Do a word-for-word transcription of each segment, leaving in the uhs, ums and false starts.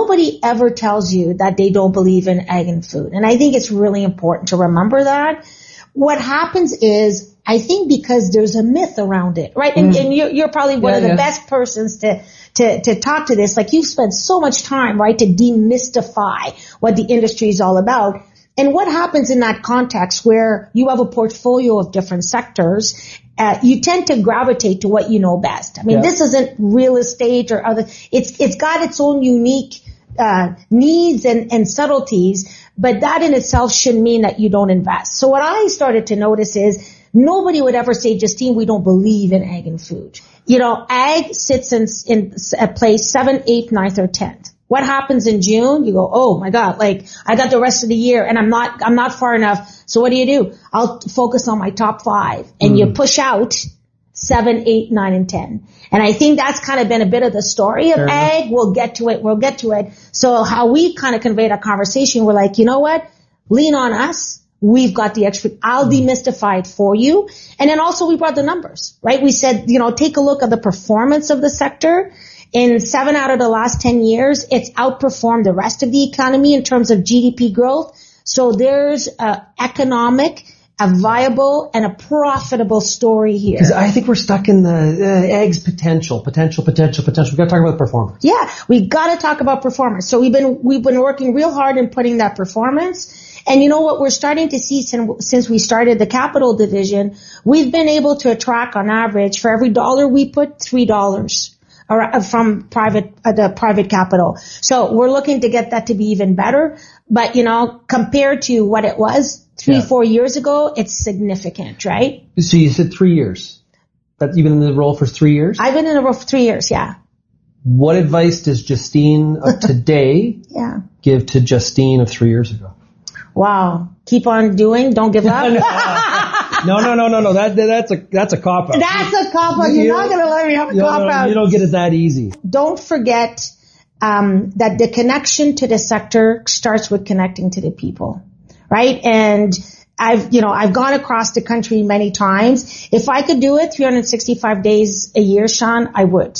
nobody ever tells you that they don't believe in ag and food. And I think it's really important to remember that. What happens is, I think because there's a myth around it, right? And, mm. and you're, you're probably one yeah, of the yeah. best persons to, to, to talk to this. Like, you've spent so much time, right, to demystify what the industry is all about. And what happens in that context where you have a portfolio of different sectors, uh, you tend to gravitate to what you know best. I mean, yeah. this isn't real estate or other, it's, it's got its own unique, uh, needs and, and subtleties, but that in itself shouldn't mean that you don't invest. So what I started to notice is nobody would ever say, Justine, we don't believe in ag and food. You know, ag sits in, in a place seventh, eighth, ninth, or tenth. What happens in June? You go, oh my God, like I got the rest of the year and I'm not, I'm not far enough. So what do you do? I'll focus on my top five, and mm. you push out seven, eight, nine, and ten. And I think that's kind of been a bit of the story of Fair ag. Enough. We'll get to it. We'll get to it. So how we kind of conveyed that conversation, we're like, you know what? Lean on us. We've got the extra. I'll mm. demystify it for you. And then also we brought the numbers, right? We said, you know, take a look at the performance of the sector. In seven out of the last ten years, it's outperformed the rest of the economy in terms of G D P growth. So there's a economic, a viable, and a profitable story here. Because I think we're stuck in the uh, eggs potential, potential, potential, potential. We've got to talk about performance. Yeah, we got to talk about performance. So we've been we've been working real hard in putting that performance. And you know what we're starting to see since, since we started the capital division, we've been able to attract on average for every dollar we put, three dollars. Or from private, uh, the private capital. So we're looking to get that to be even better. But, you know, compared to what it was three, yeah. four years ago, it's significant, right? So you said three years. That you've been in the role for three years? I've been in the role for three years, yeah. What advice does Justine of today yeah. give to Justine of three years ago? Wow. Keep on doing. Don't give up. No, no, no, no, no. That, that's a, that's a cop out. That's a cop out. You're you, not going to let me have a cop no, out. You don't get it that easy. Don't forget, um, that the connection to the sector starts with connecting to the people, right? And I've, you know, I've gone across the country many times. If I could do it three hundred sixty-five days a year, Sean, I would.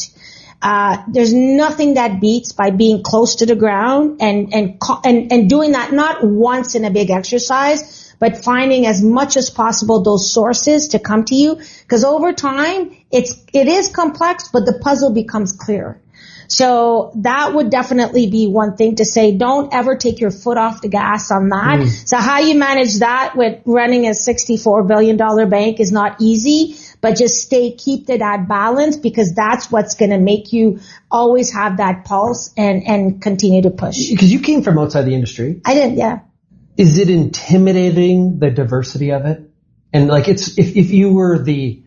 Uh, there's nothing that beats by being close to the ground and, and, and, and doing that not once in a big exercise, but finding as much as possible those sources to come to you. Because over time, it's, it is complex, but the puzzle becomes clear. So that would definitely be one thing to say. Don't ever take your foot off the gas on that. Mm. So how you manage that with running a sixty-four billion dollars bank is not easy, but just stay, keep to that balance, because that's what's going to make you always have that pulse and, and continue to push. Because you came from outside the industry. I did, yeah. Is it intimidating, the diversity of it? And like, it's, if, if you were the,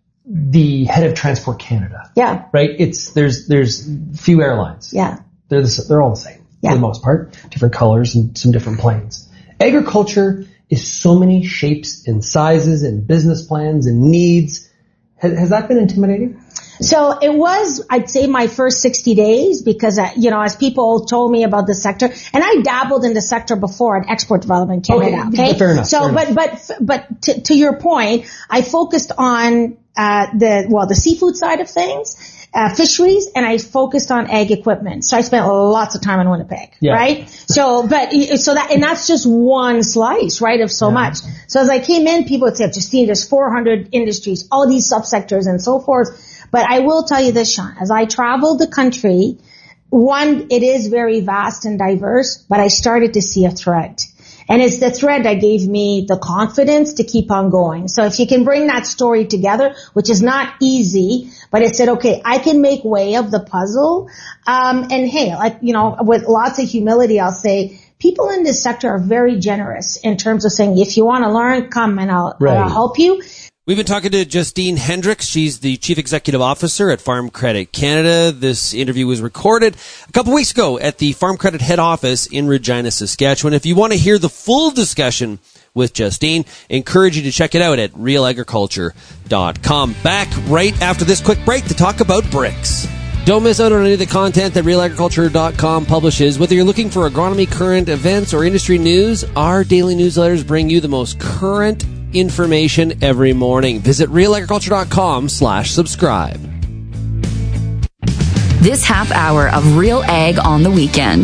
the head of Transport Canada. Yeah. Right? It's, there's, there's few airlines. Yeah. They're the, they're all the same. Yeah. For the most part. Different colors and some different planes. Agriculture is so many shapes and sizes and business plans and needs. Has, has that been intimidating? So it was, I'd say, my first sixty days because, uh, you know, as people told me about the sector, and I dabbled in the sector before at Export Development Canada. Okay. okay? Fair enough. So, fair but, enough. but, but to, to your point, I focused on, uh, the, well, the seafood side of things, uh, fisheries, and I focused on ag equipment. So I spent lots of time in Winnipeg, yeah. right? So, but, so that, and that's just one slice, right, of so yeah. much. So as I came in, people would say, Justine, there's four hundred industries, all these subsectors and so forth. But I will tell you this, Sean, as I traveled the country, one, it is very vast and diverse, but I started to see a thread. And it's the thread that gave me the confidence to keep on going. So if you can bring that story together, which is not easy, but it said, okay, I can make way of the puzzle. Um, and hey, like, you know, with lots of humility, I'll say, people in this sector are very generous in terms of saying, if you want to learn, come and I'll, right. I'll help you. We've been talking to Justine Hendricks. She's the Chief Executive Officer at Farm Credit Canada. This interview was recorded a couple weeks ago at the Farm Credit head office in Regina, Saskatchewan. If you want to hear the full discussion with Justine, encourage you to check it out at real agriculture dot com. Back right after this quick break to talk about bricks. Don't miss out on any of the content that real agriculture dot com publishes. Whether you're looking for agronomy, current events, or industry news, our daily newsletters bring you the most current information every morning. Visit real agriculture dot com slash subscribe. This half hour of Real Ag on the Weekend